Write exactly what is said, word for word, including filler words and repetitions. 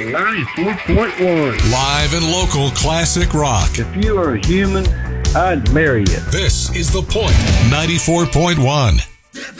ninety-four point one. Live and local classic rock. If you were a human, I'd marry you. This is The Point ninety-four point one.